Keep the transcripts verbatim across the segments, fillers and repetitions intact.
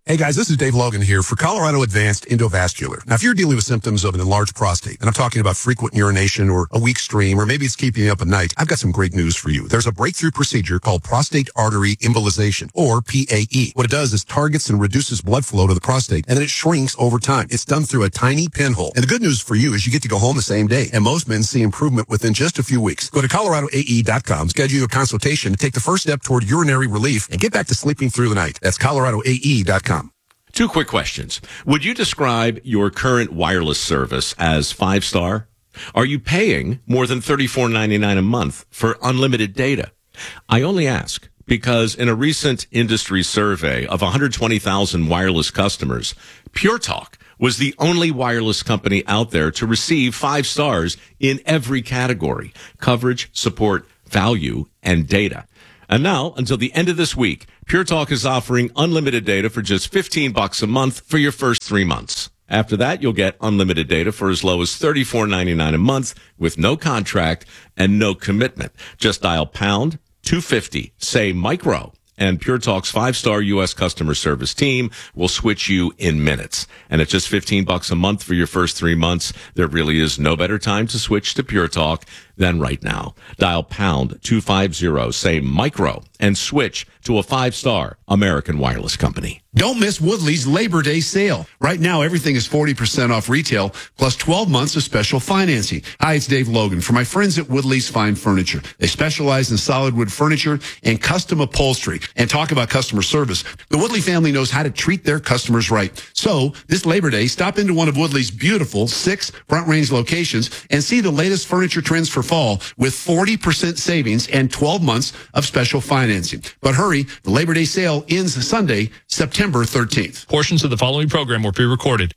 Hey guys, this is Dave Logan here for Colorado Advanced Endovascular. Now, if you're dealing with symptoms of an enlarged prostate, and I'm talking about frequent urination or a weak stream, or maybe it's keeping you up at night, I've got some great news for you. There's a breakthrough procedure called prostate artery embolization, or P A E. What it does is targets and reduces blood flow to the prostate, and then it shrinks over time. It's done through a tiny pinhole. And the good news for you is you get to go home the same day, and most men see improvement within just a few weeks. Go to Colorado A E dot com, schedule a consultation, take the first step toward urinary relief, and get back to sleeping through the night. That's Colorado A E dot com. Two quick questions. Would you describe your current wireless service as five-star? Are you paying more than thirty-four ninety-nine a month for unlimited data? I only ask because in a recent industry survey of one hundred twenty thousand wireless customers, Pure Talk was the only wireless company out there to receive five stars in every category: coverage, support, value, and data. And now, until the end of this week, Pure Talk is offering unlimited data for just fifteen bucks a month for your first three months. After that, you'll get unlimited data for as low as thirty-four ninety-nine a month with no contract and no commitment. Just dial pound two fifty, say micro, and Pure Talk's five-star U S customer service team will switch you in minutes. And at just fifteen bucks a month for your first three months, there really is no better time to switch to Pure Talk than right now. Dial pound two fifty, say micro, and switch to a five-star American wireless company. Don't miss Woodley's Labor Day sale. Right now, everything is forty percent off retail, plus twelve months of special financing. Hi, it's Dave Logan for my friends at Woodley's Fine Furniture. They specialize in solid wood furniture and custom upholstery. And talk about customer service. The Woodley family knows how to treat their customers right. So, this Labor Day, stop into one of Woodley's beautiful six Front Range locations and see the latest furniture trends for fall with forty percent savings and twelve months of special financing. But hurry, the Labor Day sale ends Sunday, September thirteenth. Portions of the following program were pre-recorded.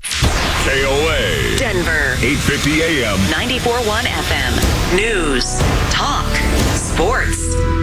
K O A. Denver. eight fifty A M. ninety-four point one F M. News. Talk. Sports.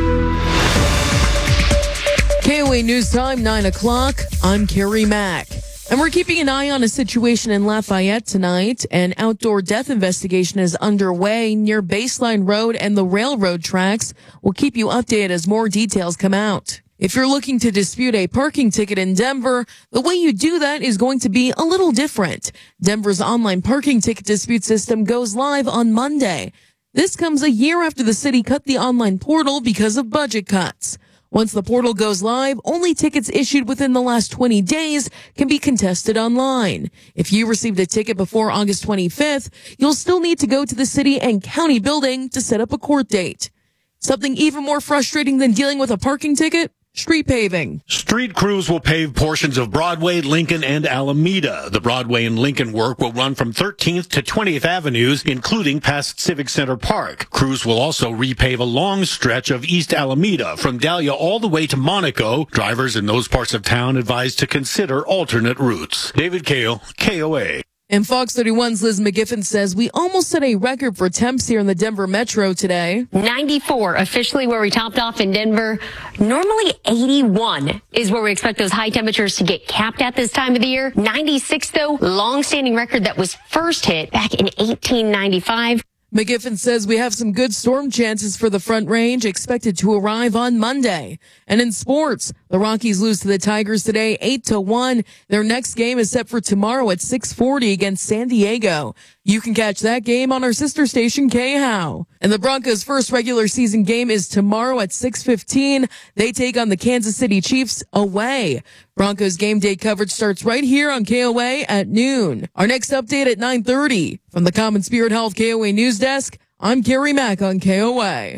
K O A News Time, nine o'clock. I'm Carrie Mack. And we're keeping an eye on a situation in Lafayette tonight. An outdoor death investigation is underway near Baseline Road and the railroad tracks. We'll keep you updated as more details come out. If you're looking to dispute a parking ticket in Denver, the way you do that is going to be a little different. Denver's online parking ticket dispute system goes live on Monday. This comes a year after the city cut the online portal because of budget cuts. Once the portal goes live, only tickets issued within the last twenty days can be contested online. If you received a ticket before August twenty-fifth, you'll still need to go to the city and county building to set up a court date. Something even more frustrating than dealing with a parking ticket? Street paving. Street crews will pave portions of Broadway, Lincoln, and Alameda. The Broadway and Lincoln work will run from thirteenth to twentieth Avenues, including past Civic Center Park. Crews will also repave a long stretch of East Alameda from Dahlia all the way to Monaco. Drivers in those parts of town advised to consider alternate routes. David Kale, K O A. And Fox thirty-one's Liz McGiffin says we almost set a record for temps here in the Denver metro today. ninety-four officially where we topped off in Denver. Normally eighty-one is where we expect those high temperatures to get capped at this time of the year. ninety-six though, long-standing record that was first hit back in eighteen ninety-five. McGiffin says we have some good storm chances for the Front Range expected to arrive on Monday. And in sports, the Rockies lose to the Tigers today eight to one. Their next game is set for tomorrow at six forty against San Diego. You can catch that game on our sister station K H O W. And the Broncos' first regular season game is tomorrow at six fifteen. They take on the Kansas City Chiefs away. Broncos game day coverage starts right here on K O A at noon. Our next update at nine thirty. From the Common Spirit Health K O A News Desk, I'm Carrie Mack on K O A.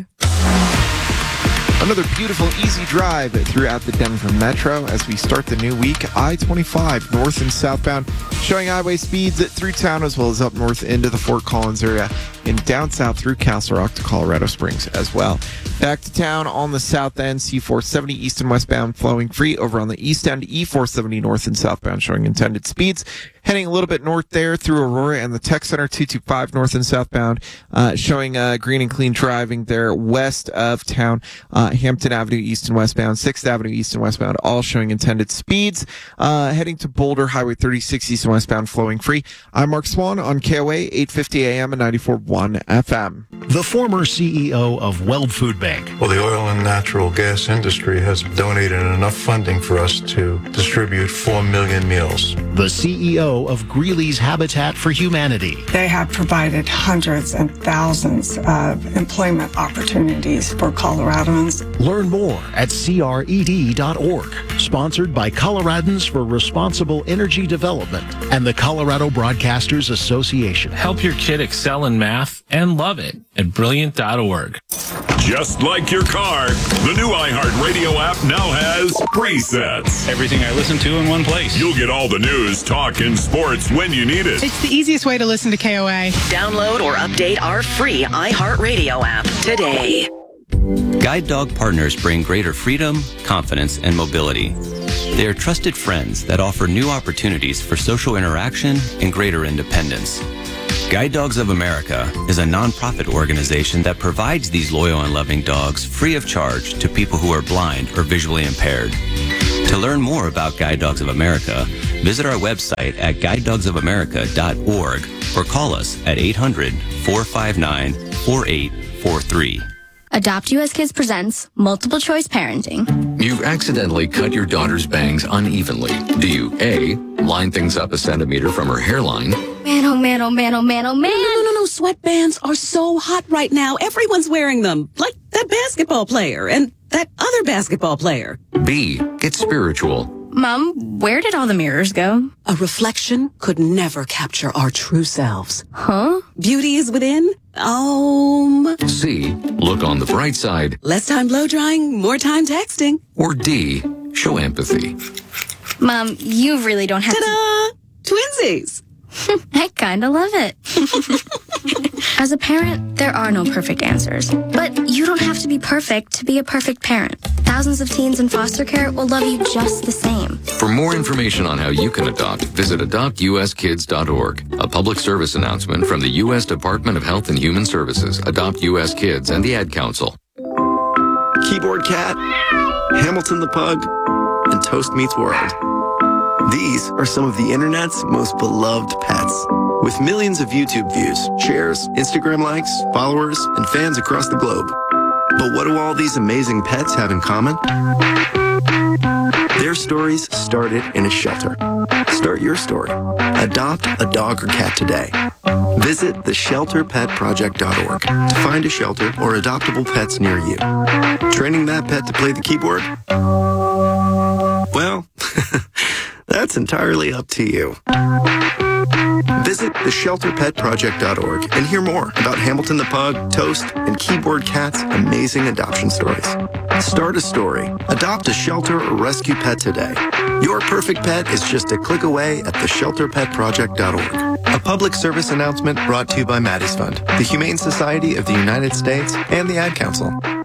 Another beautiful, easy drive throughout the Denver Metro as we start the new week. I twenty-five north and southbound showing highway speeds through town as well as up north into the Fort Collins area and down south through Castle Rock to Colorado Springs as well. Back to town on the south end, C four seventy east and westbound flowing free. Over on the east end, E four seventy north and southbound showing intended speeds. Heading a little bit north there through Aurora and the Tech Center, two twenty-five north and southbound, uh, showing uh, green and clean driving there west of town. Uh, Hampton Avenue east and westbound, sixth Avenue east and westbound, all showing intended speeds. Uh, heading to Boulder, Highway thirty-six east and westbound flowing free. I'm Mark Swan on K O A, eight fifty A M and ninety-four point one. one F M. The former C E O of Weld Food Bank. Well, the oil and natural gas industry has donated enough funding for us to distribute four million meals. The C E O of Greeley's Habitat for Humanity. They have provided hundreds and thousands of employment opportunities for Coloradans. Learn more at C R E D dot org. Sponsored by Coloradans for Responsible Energy Development and the Colorado Broadcasters Association. Help your kid excel in math and love it at brilliant dot org. Just like your car, the new iHeartRadio app now has presets. Everything I listen to in one place. You'll get all the news, talk, and sports when you need it. It's the easiest way to listen to K O A. Download or update our free iHeartRadio app today. Guide Dog partners bring greater freedom, confidence, and mobility. They are trusted friends that offer new opportunities for social interaction and greater independence. Guide Dogs of America is a nonprofit organization that provides these loyal and loving dogs free of charge to people who are blind or visually impaired. To learn more about Guide Dogs of America, visit our website at guide dogs of america dot org or call us at eight hundred, four five nine, four eight four three. Adopt U S Kids presents Multiple Choice Parenting. You've accidentally cut your daughter's bangs unevenly. Do you A, line things up a centimeter from her hairline? Man, oh man, oh man, oh man, oh man. No, no, no, no. Sweatbands are so hot right now. Everyone's wearing them. Like that basketball player and that other basketball player. B, get spiritual. Mom, where did all the mirrors go? A reflection could never capture our true selves. Huh? Beauty is within. Um. C, look on the bright side. Less time blow drying, more time texting. Or D, show empathy. Mom, you really don't have Ta-da! to... Twinsies! I kinda love it. As a parent, there are no perfect answers. But you don't have to be perfect to be a perfect parent. Thousands of teens in foster care will love you just the same. For more information on how you can adopt, visit adopt u s kids dot org. A public service announcement from the U S Department of Health and Human Services, Adopt U S Kids, and the Ad Council. Keyboard Cat, Hamilton the Pug, and Toast Meets World. These are some of the internet's most beloved pets. With millions of YouTube views, shares, Instagram likes, followers, and fans across the globe. But what do all these amazing pets have in common? Their stories started in a shelter. Start your story. Adopt a dog or cat today. Visit the shelter pet project dot org to find a shelter or adoptable pets near you. Training that pet to play the keyboard? Well, that's entirely up to you. Visit the shelter pet project dot org and hear more about Hamilton the Pug, Toast, and Keyboard Cat's amazing adoption stories. Start a story. Adopt a shelter or rescue pet today. Your perfect pet is just a click away at the shelter pet project dot org. A public service announcement brought to you by Maddie's Fund, the Humane Society of the United States, and the Ad Council.